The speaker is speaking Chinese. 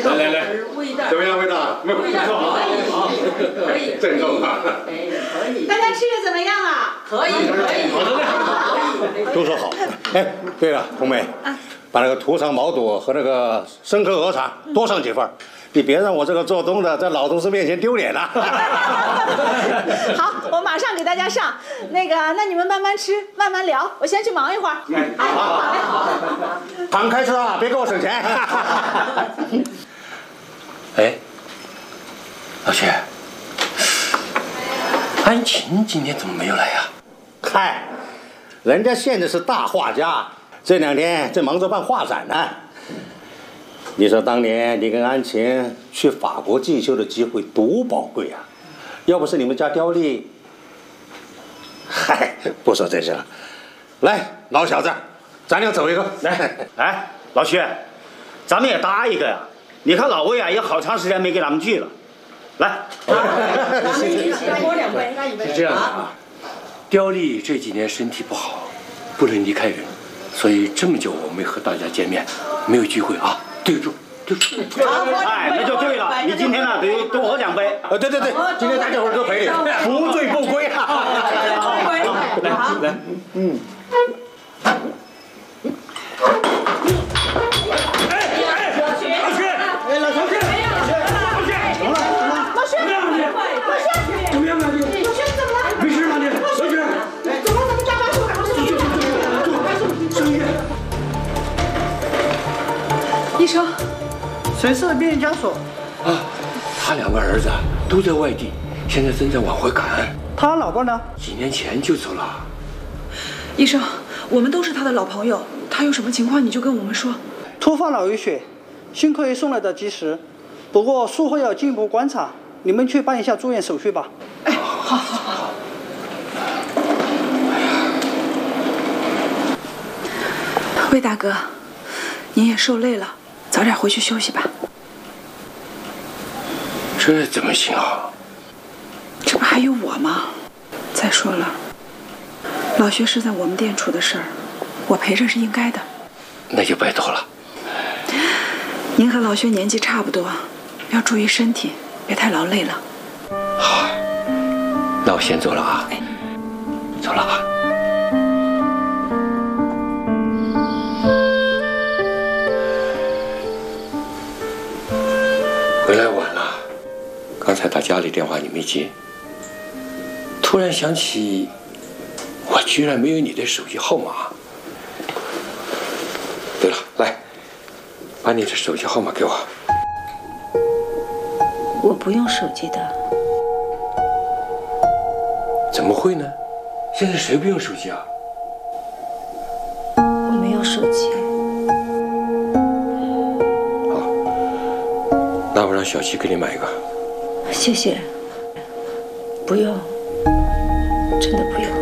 来，怎么样，味道？味道可以，郑重啊！ 可以。 大家吃的怎么样啊？ 可以。 好的， 都说好。哎，对了，红梅，把那个土场毛肚和那个生科鹅肠多上几份，你别让我这个做东的在老同事面前丢脸了。 好，我马上给大家上。那你们慢慢吃，慢慢聊，我先去忙一会儿。 好，敞开吃啊，别给我省钱。 哎，老薛，安琴今天怎么没有来呀？ 嗨，人家现在是大画家，这2天正忙着办画展呢。你说当年你跟安琴去法国进修的机会多宝贵啊！要不是你们家刁丽，嗨，不说这些了。来，老小子，咱俩走一个。 来，老薛，咱们也搭一个呀。你看老魏啊，也好长时间没跟咱们聚了。来， 咱们一起喝2杯。 是这样的啊，刁丽这几年身体不好，不能离开人，所以这么久我没和大家见面，没有聚会啊。对住。 哎，那就对了。你今天呢得多喝2杯。 对，今天大家伙都陪你， 不醉不归啊。 来， 医生， 谁是面交所？ 啊，他2个儿子都在外地，现在正在往回赶。 她老公呢？ 几年前就走了。 医生，我们都是他的老朋友，他有什么情况你就跟我们说。 突发脑淤血，幸亏送来的及时，不过术后要进一步观察，你们去办一下住院手续吧。 哎，好。魏大哥，您也受累了，早点回去休息吧。 这怎么行啊？ 这不还有我吗？再说了，老薛是在我们店出的事儿，我陪着是应该的。 那就拜托了。 您和老薛年纪差不多，要注意身体，别太劳累了。 好，那我先走了啊。走了啊。回来晚了，刚才打家里电话你没接，突然想起我居然没有你的手机号码。对了，来，把你的手机号码给我。 我不用手机的。 怎么会呢？现在谁不用手机啊？ 我没有手机。 那我让小七给你买一个。 谢谢。不用，真的不用。